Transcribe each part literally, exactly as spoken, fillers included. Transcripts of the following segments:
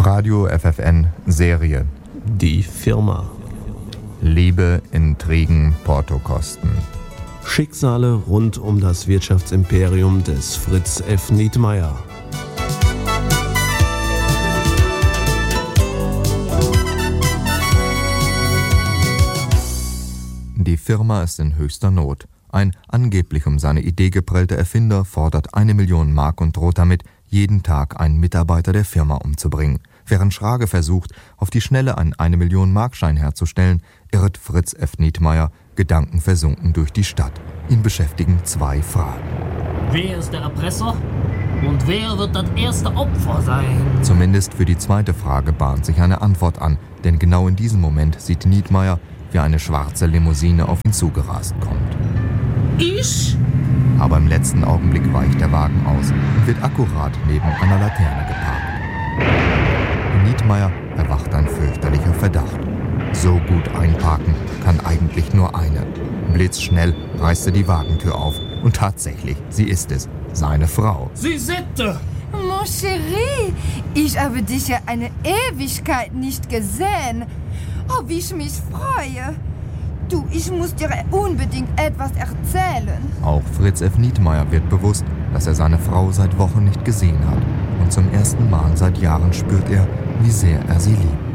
Radio F F N Serie. Die Firma. Liebe, Intrigen, Portokosten. Schicksale rund um das Wirtschaftsimperium des Fritz F. Nietmeyer. Die Firma ist in höchster Not. Ein angeblich um seine Idee geprellter Erfinder fordert eine Million Mark und droht damit, jeden Tag einen Mitarbeiter der Firma umzubringen. Während Schrage versucht, auf die Schnelle einen eine Million Markschein herzustellen, irrt Fritz F. Nietmeyer gedankenversunken durch die Stadt. Ihn beschäftigen zwei Fragen. Wer ist der Erpresser? Und wer wird das erste Opfer sein? Zumindest für die zweite Frage bahnt sich eine Antwort an, denn genau in diesem Moment sieht Nietmeyer, wie eine schwarze Limousine auf ihn zugerast kommt. Ich? Aber im letzten Augenblick weicht der Wagen aus und wird akkurat neben einer Laterne geparkt. In Nietmeyer erwacht ein fürchterlicher Verdacht. So gut einparken kann eigentlich nur eine. Blitzschnell reißt er die Wagentür auf und tatsächlich, sie ist es, seine Frau. Suzette! Mon chéri, ich habe dich ja eine Ewigkeit nicht gesehen. Oh, wie ich mich freue. Du, ich muss dir unbedingt etwas erzählen. Auch Fritz F. Nietmeyer wird bewusst, dass er seine Frau seit Wochen nicht gesehen hat. Und zum ersten Mal seit Jahren spürt er, wie sehr er sie liebt.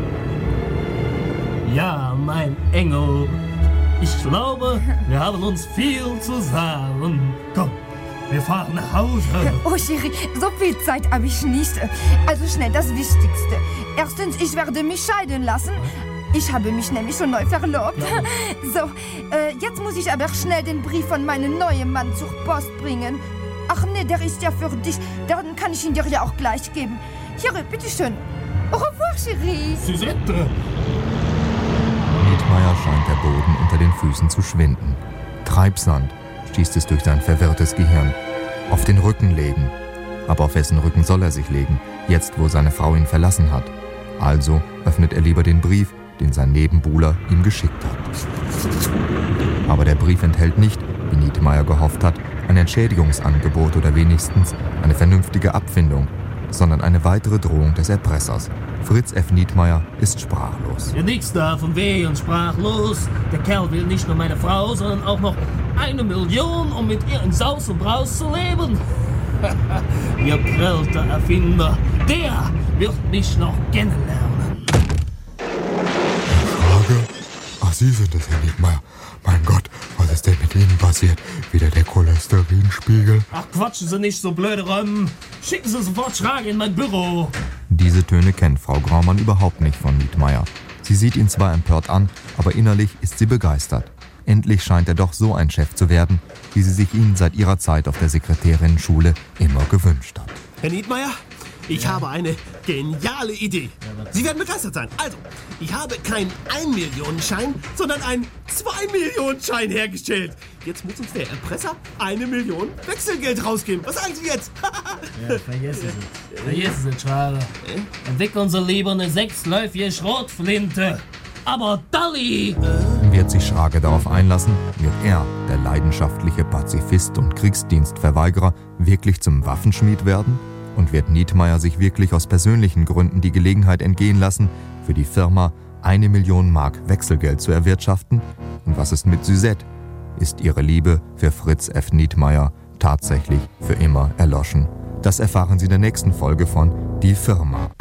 Ja, mein Engel. Ich glaube, wir haben uns viel zu sagen. Komm, wir fahren nach Hause. Oh, Chéri, so viel Zeit habe ich nicht. Also schnell das Wichtigste. Erstens, ich werde mich scheiden lassen. Ich habe mich nämlich schon neu verlobt. Ja. So, äh, jetzt muss ich aber schnell den Brief von meinem neuen Mann zur Post bringen. Ach nee, der ist ja für dich. Dann kann ich ihn dir ja auch gleich geben. Hier, bitteschön. Au revoir, Chéri. Suzette! Nietmeyer scheint der Boden unter den Füßen zu schwinden. Treibsand schießt es durch sein verwirrtes Gehirn. Auf den Rücken legen. Aber auf wessen Rücken soll er sich legen, jetzt wo seine Frau ihn verlassen hat? Also öffnet er lieber den Brief, den sein Nebenbuhler ihm geschickt hat. Aber der Brief enthält nicht, wie Nietmeyer gehofft hat, ein Entschädigungsangebot oder wenigstens eine vernünftige Abfindung, sondern eine weitere Drohung des Erpressers. Fritz F. Nietmeyer ist sprachlos. Ja, nix davon weh und sprachlos. Der Kerl will nicht nur meine Frau, sondern auch noch eine Million, um mit ihr in Saus und Braus zu leben. Ihr prellter Erfinder, der wird mich noch kennenlernen. Frage? Ach, Sie sind es, Herr Nietmeyer. Mein Gott, was ist denn mit Ihnen passiert? Wieder der Cholesterinspiegel? Ach, quatschen Sie nicht so blöde rum. Schicken Sie sofort Schrage in mein Büro. Diese Töne kennt Frau Graumann überhaupt nicht von Nietmeyer. Sie sieht ihn zwar empört an, aber innerlich ist sie begeistert. Endlich scheint er doch so ein Chef zu werden, wie sie sich ihn seit ihrer Zeit auf der Sekretärinnenschule immer gewünscht hat. Herr Nietmeyer, ich ja. habe eine geniale Idee. Ja, Sie werden begeistert sein. Also, ich habe keinen ein-Millionen-Schein, sondern einen zwei-Millionen-Schein hergestellt. Jetzt muss uns der Erpresser eine Million Wechselgeld rausgeben. Was sagen Sie jetzt? Ja, vergessen Sie. Vergessen Sie, Schrage. Äh? Entwickeln Sie lieber eine sechsläufige Schrotflinte. Aber Dalli! Wird sich Schrage darauf einlassen, wird er, der leidenschaftliche Pazifist und Kriegsdienstverweigerer, wirklich zum Waffenschmied werden? Und wird Nietmeyer sich wirklich aus persönlichen Gründen die Gelegenheit entgehen lassen, für die Firma eine Million Mark Wechselgeld zu erwirtschaften? Und was ist mit Suzette? Ist ihre Liebe für Fritz F. Nietmeyer tatsächlich für immer erloschen? Das erfahren Sie in der nächsten Folge von Die Firma.